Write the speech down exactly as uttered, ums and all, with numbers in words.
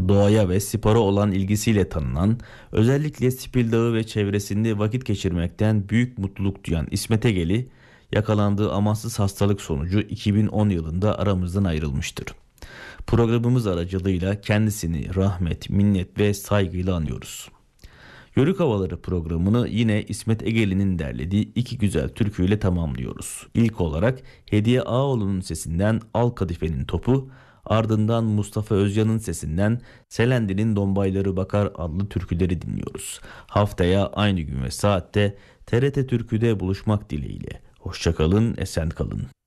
Doğaya ve spora olan ilgisiyle tanınan, özellikle Spil Dağı ve çevresinde vakit geçirmekten büyük mutluluk duyan İsmet Egeli, yakalandığı amansız hastalık sonucu iki bin on yılında aramızdan ayrılmıştır. Programımız aracılığıyla kendisini rahmet, minnet ve saygıyla anıyoruz. Yörük Havaları programını yine İsmet Egeli'nin derlediği iki güzel türküyle tamamlıyoruz. İlk olarak Hediye Ağaoğlu'nun sesinden Al Kadife'nin Topu, ardından Mustafa Özcan'ın sesinden Selendi'nin Dombayları Bakar adlı türküleri dinliyoruz. Haftaya aynı gün ve saatte T R T Türkü'de buluşmak dileğiyle. Hoşçakalın, esen kalın.